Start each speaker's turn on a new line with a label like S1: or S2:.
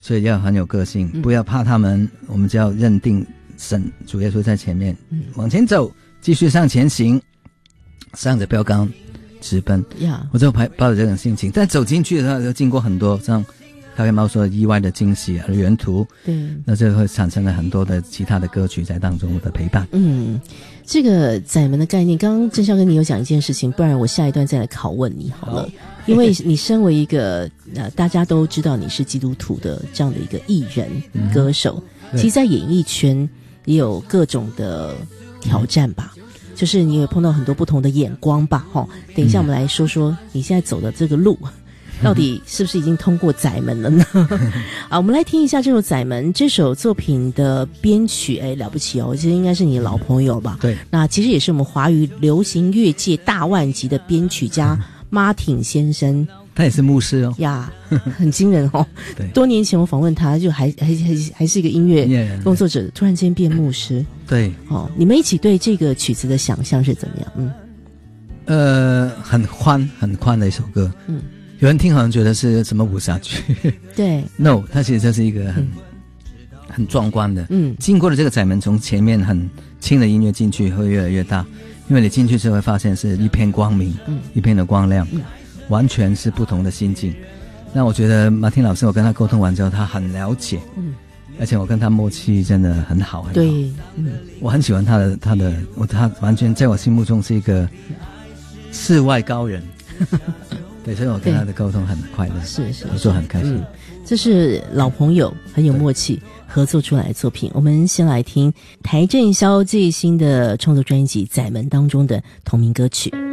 S1: 所以要很有个性，不要怕他们，我们就要认定神主耶稣在前面，往前走，继续向前行，上着标杆直奔。我就抱着这种心情，但走进去的时候，就经过很多像咖啡猫说意外的惊喜而沿途，对，那就会产生了很多的其他的歌曲在当中的陪伴。
S2: 这个载门的概念，刚刚正孝跟你有讲一件事情，不然我下一段再来拷问你好了。因为你身为一个大家都知道你是基督徒的这样的一个艺人、歌手，其实在演艺圈也有各种的挑战吧，就是你也碰到很多不同的眼光吧。等一下我们来说说你现在走的这个路到底是不是已经通过载门了呢？我们来听一下这首载门这首作品的编曲，了不起哦，我觉得应该是你的老朋友吧。
S1: 对，
S2: 那其实也是我们华语流行乐界大腕级的编曲家Martin 先生，
S1: 他也是牧师哦。
S2: 呀，很惊人哦。对，多年前我访问他，就还是一个音乐工作者，突然间变牧师。
S1: 对，
S2: 你们一起对这个曲子的想象是怎么
S1: 样？很宽的一首歌。有人听好像觉得是什么武侠剧。
S2: 对
S1: ，No， 它其实就是一个很壮观的。经过了这个载门，从前面很轻的音乐进去，会越来越大。因为你进去之后会发现是一片光明，一片的光亮，完全是不同的心境。那我觉得马汀老师，我跟他沟通完之后，他很了解，而且我跟他默契真的很好，很好。
S2: 对，
S1: 我很喜欢他完全在我心目中是一个世外高人。对，所以我跟他的沟通很快乐，是合作很开心。
S2: 这是老朋友，很有默契合作出来的作品。我们先来听邰正宵最新的创作专辑《载门》当中的同名歌曲。